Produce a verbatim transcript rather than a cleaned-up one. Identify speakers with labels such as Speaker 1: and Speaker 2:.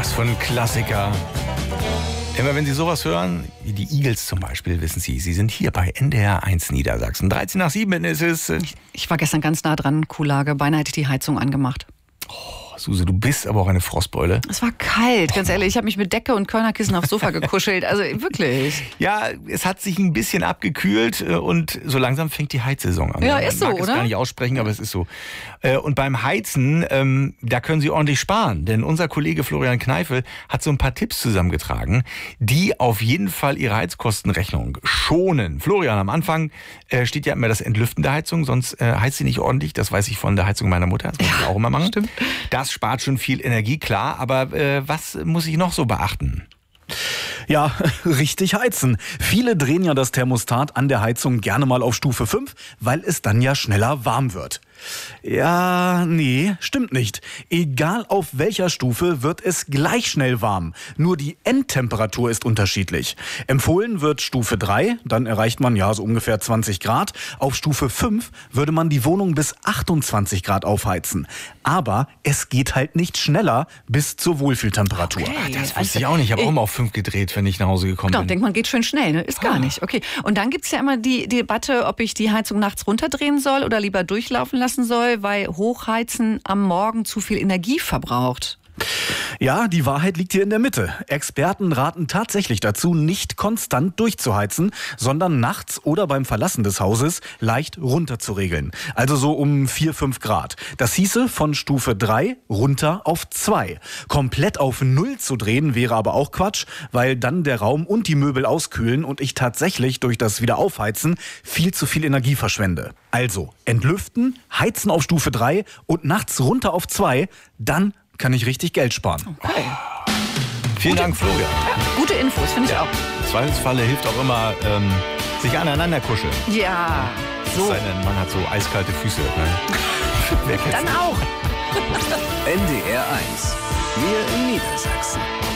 Speaker 1: Was für ein Klassiker. Immer wenn Sie sowas hören, wie die Eagles zum Beispiel, wissen Sie, Sie sind hier bei N D R eins Niedersachsen. dreizehn nach sieben ist es.
Speaker 2: Ich, ich war gestern ganz nah dran, Kuhlage. Beinahe hätte ich die Heizung angemacht.
Speaker 1: Oh, Suse, du bist aber auch eine Frostbeule.
Speaker 2: Es war kalt, ganz ehrlich. Ich habe mich mit Decke und Körnerkissen aufs Sofa gekuschelt. Also wirklich.
Speaker 1: Ja, es hat sich ein bisschen abgekühlt und so langsam fängt die Heizsaison an.
Speaker 2: Ja, ist so,
Speaker 1: Man mag
Speaker 2: oder?
Speaker 1: es gar nicht aussprechen, aber es ist so. Und beim Heizen, ähm, da können Sie ordentlich sparen. Denn unser Kollege Florian Kneifel hat so ein paar Tipps zusammengetragen, die auf jeden Fall Ihre Heizkostenrechnung schonen. Florian, am Anfang äh, steht ja immer das Entlüften der Heizung, sonst äh, heizt sie nicht ordentlich. Das weiß ich von der Heizung meiner Mutter. Das muss ich auch immer machen.
Speaker 2: Stimmt.
Speaker 1: Das spart schon viel Energie, klar. Aber äh, was muss ich noch so beachten?
Speaker 3: Ja, richtig heizen. Viele drehen ja das Thermostat an der Heizung gerne mal auf Stufe fünf, weil es dann ja schneller warm wird. Ja, nee, stimmt nicht. Egal auf welcher Stufe wird es gleich schnell warm. Nur die Endtemperatur ist unterschiedlich. Empfohlen wird Stufe drei, dann erreicht man ja so ungefähr zwanzig Grad. Auf Stufe fünf würde man die Wohnung bis achtundzwanzig Grad aufheizen. Aber es geht halt nicht schneller bis zur Wohlfühltemperatur.
Speaker 2: Okay.
Speaker 1: Das wusste ich auch nicht. Ich habe auch mal auf fünf gedreht, wenn ich nach Hause gekommen
Speaker 2: Genau,
Speaker 1: bin.
Speaker 2: denkt man, geht schön schnell, ne? Ist gar
Speaker 1: Ah.
Speaker 2: nicht. Okay. Und dann gibt's ja immer die, die Debatte, ob ich die Heizung nachts runterdrehen soll oder lieber durchlaufen lassen soll, weil Hochheizen am Morgen zu viel Energie verbraucht.
Speaker 3: Ja, die Wahrheit liegt hier in der Mitte. Experten raten tatsächlich dazu, nicht konstant durchzuheizen, sondern nachts oder beim Verlassen des Hauses leicht runter zu regeln. Also so um vier, fünf Grad. Das hieße von Stufe drei runter auf zwei. Komplett auf null zu drehen wäre aber auch Quatsch, weil dann der Raum und die Möbel auskühlen und ich tatsächlich durch das Wiederaufheizen viel zu viel Energie verschwende. Also entlüften, heizen auf Stufe drei und nachts runter auf zwei, dann kann ich richtig Geld sparen.
Speaker 2: Okay.
Speaker 1: Vielen Dank, Florian.
Speaker 2: Ja, gute Infos, finde ich auch.
Speaker 1: Im Zweifelsfalle hilft auch immer, ähm, sich aneinander kuscheln.
Speaker 2: Ja,
Speaker 1: So.
Speaker 2: so.
Speaker 1: Sei denn, man hat so eiskalte Füße. Ne? Wer kennt's
Speaker 2: Dann
Speaker 1: nicht?
Speaker 2: auch.
Speaker 4: N D R eins. Wir in Niedersachsen.